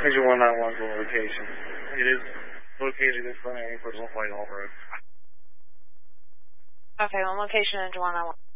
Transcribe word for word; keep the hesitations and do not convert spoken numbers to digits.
Engine one nine one, going location. It is located in front of Anchorage on Whitehall Road. Okay, one location, Engine one nine one.